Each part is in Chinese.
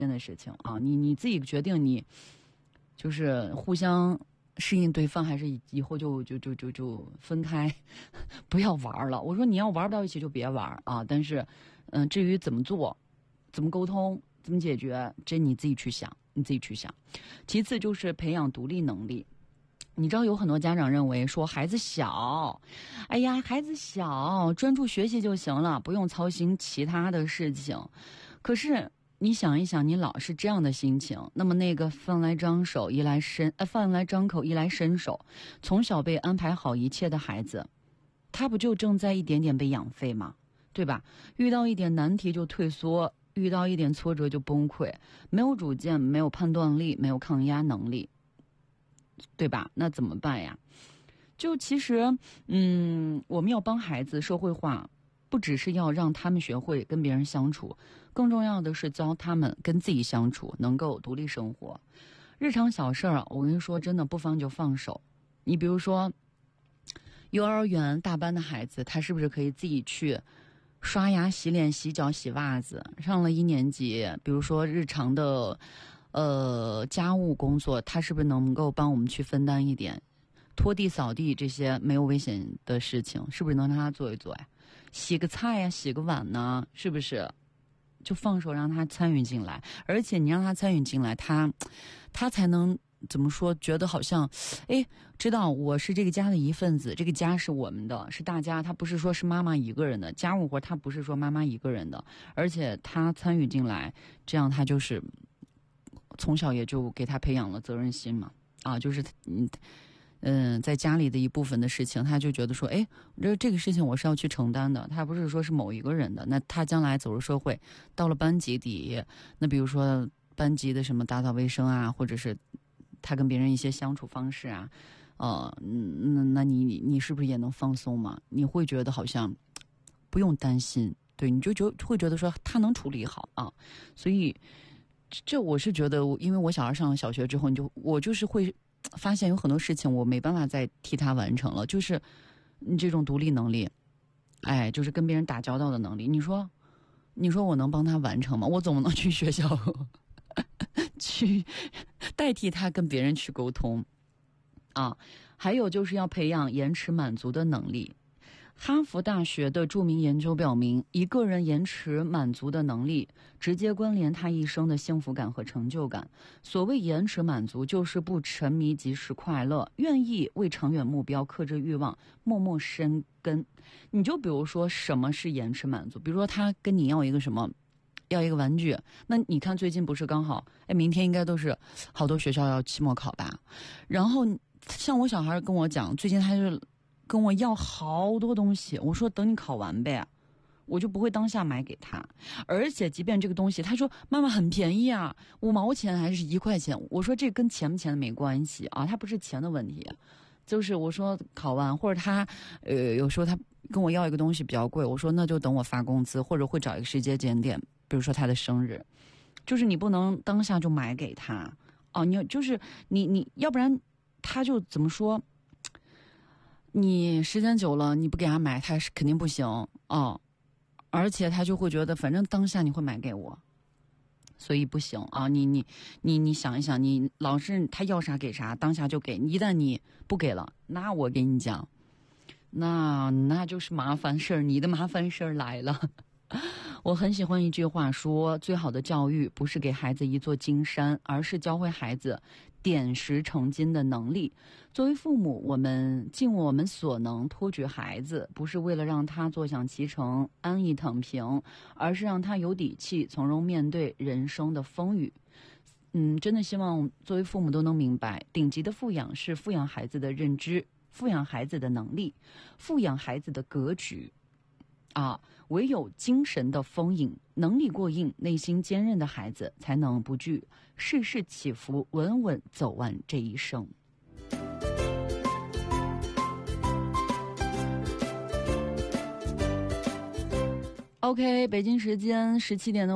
的事情啊，你自己决定，你就是互相适应对方，还是以后就分开，不要玩了。我说你要玩不到一起就别玩啊，但是至于怎么做、怎么沟通、怎么解决，这你自己去想，你自己去想。其次就是培养独立能力。你知道有很多家长认为说孩子小，哎呀，孩子小，专注学习就行了，不用操心其他的事情。可是你想一想，你老是这样的心情，那么那个饭来张口衣来伸手，从小被安排好一切的孩子，他不就正在一点点被养废吗？对吧？遇到一点难题就退缩，遇到一点挫折就崩溃，没有主见，没有判断力，没有抗压能力，对吧？那怎么办呀？就其实我们要帮孩子社会化，不只是要让他们学会跟别人相处，更重要的是教他们跟自己相处，能够独立生活。日常小事儿，我跟你说真的，不妨就放手。你比如说幼儿园大班的孩子，他是不是可以自己去刷牙、洗脸、洗脚、洗袜子？上了1年级，比如说日常的家务工作，他是不是能够帮我们去分担一点？拖地、扫地这些没有危险的事情，是不是能让他做一做呀？洗个菜呀，洗个碗呢，是不是？就放手让他参与进来，而且你让他参与进来，他才能怎么说？觉得好像，知道我是这个家的一份子，这个家是我们的，是大家，他不是说是妈妈一个人的家务活，他不是说妈妈一个人的，而且他参与进来，这样他就是从小也就给他培养了责任心嘛，啊，就是在家里的一部分的事情，他就觉得说，这个事情我是要去承担的，他不是说是某一个人的。那他将来走入社会，到了班级里，那比如说班级的什么打扫卫生啊，或者是他跟别人一些相处方式啊，那你是不是也能放松嘛？你会觉得好像不用担心，对，你就会觉得说他能处理好啊。所以这我是觉得，因为我小孩上了小学之后，我就是会发现有很多事情我没办法再替他完成了，就是你这种独立能力，就是跟别人打交道的能力。你说我能帮他完成吗？我总能去学校去代替他跟别人去沟通啊。还有就是要培养延迟满足的能力。哈佛大学的著名研究表明，一个人延迟满足的能力直接关联他一生的幸福感和成就感。所谓延迟满足，就是不沉迷即时快乐，愿意为长远目标克制欲望，默默生根。你就比如说什么是延迟满足，比如说他跟你要一个什么，要一个玩具，那你看最近不是刚好明天应该都是好多学校要期末考吧，然后像我小孩跟我讲，最近他就跟我要好多东西，我说等你考完呗，我就不会当下买给他。而且即便这个东西，他说妈妈很便宜啊，5毛钱还是1块钱，我说这跟钱不钱的没关系啊，它不是钱的问题，就是我说考完，或者他有时候他跟我要一个东西比较贵，我说那就等我发工资，或者会找一个时间点，比如说他的生日，就是你不能当下就买给他哦，你要不然他就怎么说，你时间久了你不给他买，他是肯定不行哦，而且他就会觉得反正当下你会买给我，所以不行啊！你想一想，你老是他要啥给啥，当下就给，一旦你不给了，那我给你讲，那就是麻烦事儿，你的麻烦事儿来了。我很喜欢一句话说，最好的教育不是给孩子一座金山，而是教会孩子点石成金的能力。作为父母，我们尽我们所能托举孩子，不是为了让他坐享其成、安逸躺平，而是让他有底气，从容面对人生的风雨。真的希望作为父母都能明白，顶级的富养是富养孩子的认知，富养孩子的能力，富养孩子的格局。唯有精神的丰盈，能力过硬，内心坚韧的孩子，才能不惧世事起伏，稳稳走完这一生。OK， 北京时间17点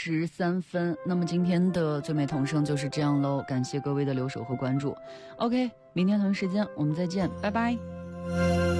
53分。那么今天的最美童声就是这样喽，感谢各位的留守和关注。OK， 明天同一时间我们再见，拜拜。